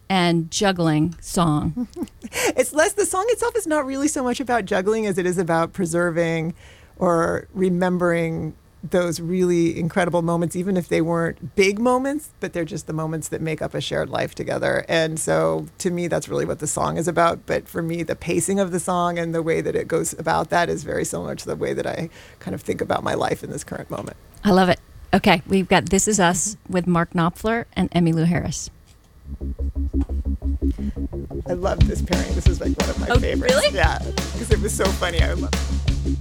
and juggling song. It's less, the song itself is not really so much about juggling as it is about preserving or remembering those really incredible moments, even if they weren't big moments, but they're just the moments that make up a shared life together. And so to me, that's really what the song is about. But for me, the pacing of the song and the way that it goes about that is very similar to the way that I kind of think about my life in this current moment. I love it. Okay, we've got This Is Us with Mark Knopfler and Emmylou Harris. I love this pairing. This is like one of my favorites. Really? Yeah, because it was so funny. I love it.